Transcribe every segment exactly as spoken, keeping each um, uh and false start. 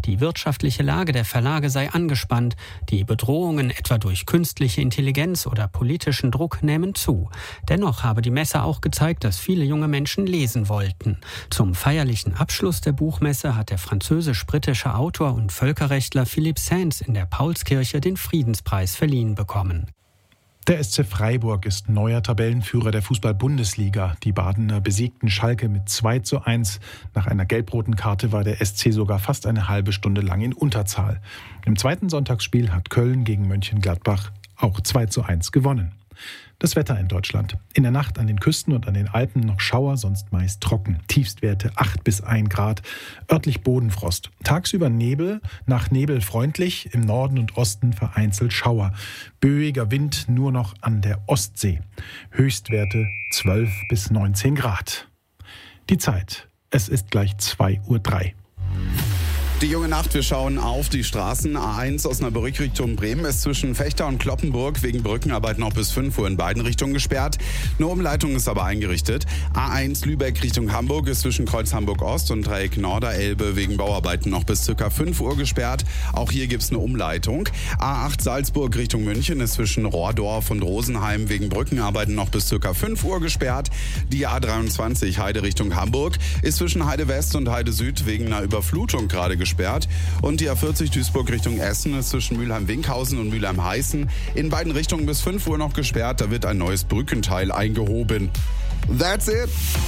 Die wirtschaftliche Lage der Verlage sei angespannt. Die Bedrohungen etwa durch künstliche Intelligenz oder politischen Druck nähmen zu. Dennoch habe die Messe auch gezeigt, dass viele junge Menschen lesen wollten. Zum feierlichen Abschluss der Buchmesse hat der französisch-britische Autor und Völkerrechtler Philippe Sands in der Paulskirche den Friedenspreis verliehen bekommen. Der S C Freiburg ist neuer Tabellenführer der Fußball-Bundesliga. Die Badener besiegten Schalke mit zwei zu eins. Nach einer gelb-roten Karte war der S C sogar fast eine halbe Stunde lang in Unterzahl. Im zweiten Sonntagsspiel hat Köln gegen Mönchengladbach auch zwei zu eins gewonnen. Das Wetter in Deutschland. In der Nacht an den Küsten und an den Alpen noch Schauer, sonst meist trocken. Tiefstwerte acht bis ein Grad, örtlich Bodenfrost. Tagsüber Nebel, nach Nebel freundlich, im Norden und Osten vereinzelt Schauer. Böiger Wind nur noch an der Ostsee. Höchstwerte zwölf bis neunzehn Grad. Die Zeit. Es ist gleich zwei Uhr drei. Die junge Nacht, wir schauen auf die Straßen. A eins Osnabrück Richtung Bremen ist zwischen Fechter und Cloppenburg wegen Brückenarbeit noch bis fünf Uhr in beiden Richtungen gesperrt. Eine Umleitung ist aber eingerichtet. A eins Lübeck Richtung Hamburg ist zwischen Kreuz Hamburg-Ost und Dreieck Norderelbe wegen Bauarbeiten noch bis ca. fünf Uhr gesperrt. Auch hier gibt es eine Umleitung. A acht Salzburg Richtung München ist zwischen Rohrdorf und Rosenheim wegen Brückenarbeiten noch bis ca. fünf Uhr gesperrt. Die A dreiundzwanzig Heide Richtung Hamburg ist zwischen Heide West und Heide Süd wegen einer Überflutung gerade gesperrt. Und die A vierzig Duisburg Richtung Essen ist zwischen Mülheim-Winkhausen und Mülheim-Heißen in beiden Richtungen bis fünf Uhr noch gesperrt. Da wird ein neues Brückenteil eingehoben. That's it.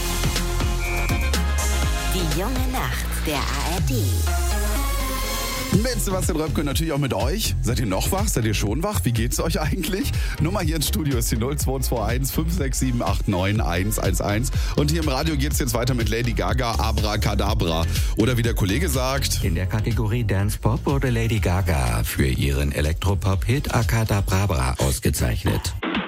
Die junge Nacht der A R D. Mit Sebastian Röpke, natürlich auch mit euch. Seid ihr noch wach? Seid ihr schon wach? Wie geht's euch eigentlich? Nummer hier ins Studio ist die null zwei zwei eins fünf sechs sieben acht neun eins eins eins. Und hier im Radio geht's jetzt weiter mit Lady Gaga, Abracadabra. Oder wie der Kollege sagt... In der Kategorie Dance Pop wurde Lady Gaga für ihren Elektropop-Hit Acadabra ausgezeichnet.